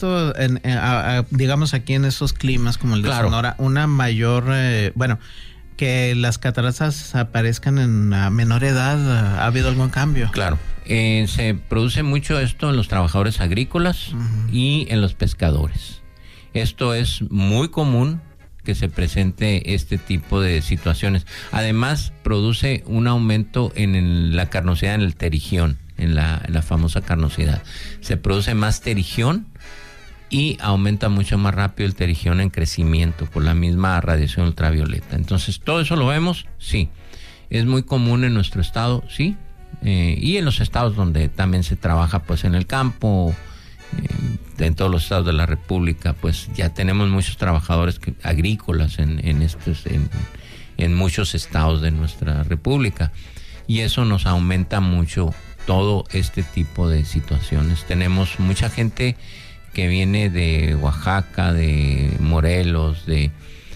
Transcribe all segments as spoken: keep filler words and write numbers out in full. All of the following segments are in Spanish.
esto, en, en, a, a, digamos aquí en esos climas como el de claro. Sonora, una mayor, eh, bueno, que las cataratas aparezcan en a menor edad? ¿Ha habido algún cambio? Claro, eh, se produce mucho esto en los trabajadores agrícolas uh-huh. y en los pescadores. Esto es muy común que se presente este tipo de situaciones. Además, produce un aumento en el, la carnosidad en el terigión, en la, en la famosa carnosidad. Se produce más terigión y aumenta mucho más rápido el terigión en crecimiento por la misma radiación ultravioleta. Entonces, ¿todo eso lo vemos? Sí. ¿Es muy común en nuestro estado? Sí. Eh, y en los estados donde también se trabaja pues en el campo, eh, en todos los estados de la República, pues ya tenemos muchos trabajadores que, agrícolas en, en, estos, en, en muchos estados de nuestra República. Y eso nos aumenta mucho todo este tipo de situaciones. Tenemos mucha gente que viene de Oaxaca, de Morelos, de,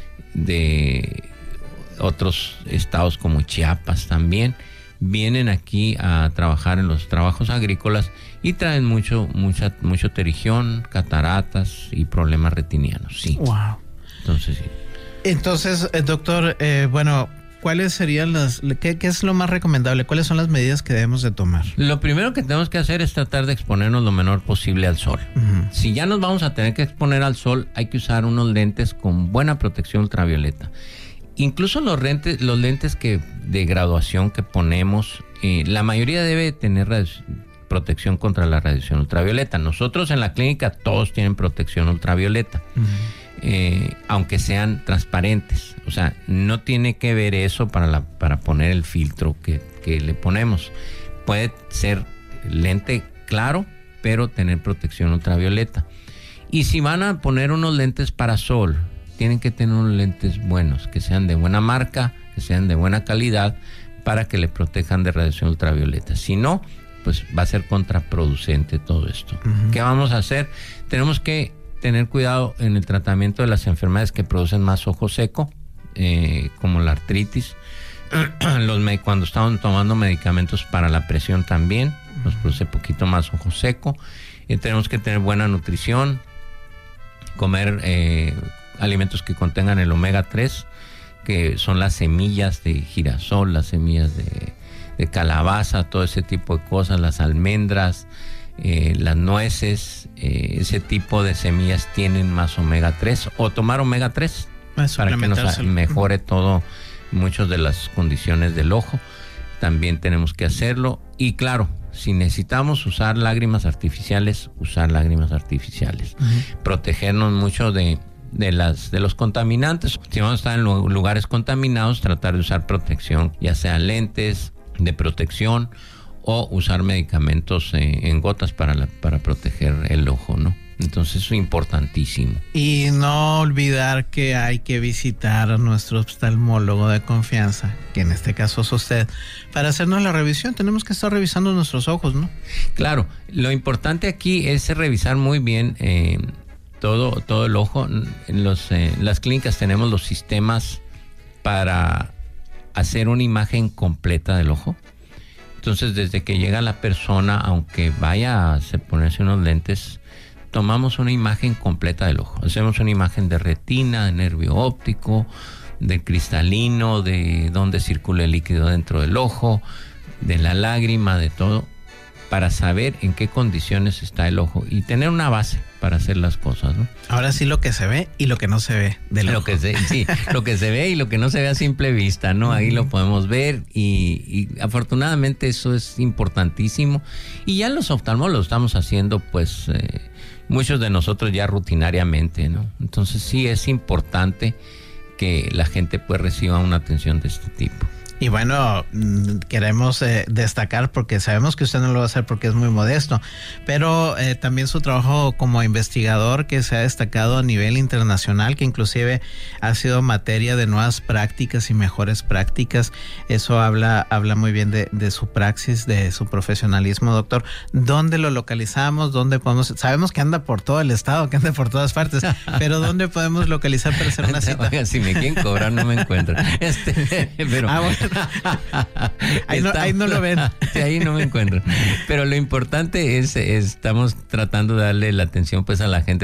de otros estados como Chiapas también, vienen aquí a trabajar en los trabajos agrícolas y traen mucho, mucha, mucho terigión, cataratas y problemas retinianos, sí. Wow. Entonces, sí. Entonces, eh, doctor, eh, bueno, ¿cuáles serían las, qué, qué es lo más recomendable? ¿Cuáles son las medidas que debemos de tomar? Lo primero que tenemos que hacer es tratar de exponernos lo menor posible al sol. Uh-huh. Si ya nos vamos a tener que exponer al sol, hay que usar unos lentes con buena protección ultravioleta. Incluso los lentes, los lentes que de graduación que ponemos, eh, la mayoría debe tener radi- protección contra la radiación ultravioleta. Nosotros en la clínica todos tienen protección ultravioleta. Uh-huh. Eh, aunque sean transparentes, o sea, no tiene que ver eso para, la, para poner el filtro que, que le ponemos. Puede ser lente claro, pero tener protección ultravioleta. Y si van a poner unos lentes para sol, tienen que tener unos lentes buenos, que sean de buena marca, que sean de buena calidad, para que le protejan de radiación ultravioleta. Si no, pues va a ser contraproducente todo esto. Uh-huh. ¿Qué vamos a hacer? Tenemos que tener cuidado en el tratamiento de las enfermedades que producen más ojo seco, eh, como la artritis. Los me- cuando estamos tomando medicamentos para la presión también, nos produce poquito más ojo seco. Eh, tenemos que tener buena nutrición, comer eh, alimentos que contengan el omega tres, que son las semillas de girasol, las semillas de, de calabaza, todo ese tipo de cosas, las almendras, Eh, las nueces, eh, ese tipo de semillas tienen más omega tres, o tomar omega tres para que nos mejore todo, muchas de las condiciones del ojo. También tenemos que hacerlo. Y claro, si necesitamos usar lágrimas artificiales, usar lágrimas artificiales. Uh-huh. Protegernos mucho de, de, las, de los contaminantes. Si vamos a estar en lugares contaminados, tratar de usar protección, ya sea lentes de protección o usar medicamentos eh, en gotas para, la, para proteger el ojo, ¿no? Entonces eso es importantísimo. Y no olvidar que hay que visitar a nuestro oftalmólogo de confianza, que en este caso es usted, para hacernos la revisión. Tenemos que estar revisando nuestros ojos, ¿no? Claro, lo importante aquí es revisar muy bien eh, todo, todo el ojo. En los, eh, las clínicas tenemos los sistemas para hacer una imagen completa del ojo. Entonces, desde que llega la persona, aunque vaya a ponerse unos lentes, tomamos una imagen completa del ojo. Hacemos una imagen de retina, de nervio óptico, de cristalino, de dónde circula el líquido dentro del ojo, de la lágrima, de todo, para saber en qué condiciones está el ojo y tener una base para hacer las cosas, ¿no? Ahora sí, lo que se ve y lo que no se ve del lo ojo. Que se, sí, lo que se ve y lo que no se ve a simple vista, ¿no? Ahí lo podemos ver y, y afortunadamente eso es importantísimo. Y ya los oftalmólogos lo estamos haciendo, pues, eh, muchos de nosotros ya rutinariamente, ¿no? Entonces sí es importante que la gente pues reciba una atención de este tipo. Y bueno, queremos eh, destacar, porque sabemos que usted no lo va a hacer porque es muy modesto, pero eh, también su trabajo como investigador, que se ha destacado a nivel internacional, que inclusive ha sido materia de nuevas prácticas y mejores prácticas. Eso habla habla muy bien de, de su praxis, de su profesionalismo, doctor. ¿Dónde lo localizamos? ¿Dónde podemos? Sabemos que anda por todo el estado, que anda por todas partes, pero ¿dónde podemos localizar para hacer una cita? Oiga, si me quieren cobrar no me encuentran. Este, pero ah, bueno. ahí, no, ahí no lo ven. Sí, ahí no me encuentro. Pero lo importante es, es, estamos tratando de darle la atención pues a la gente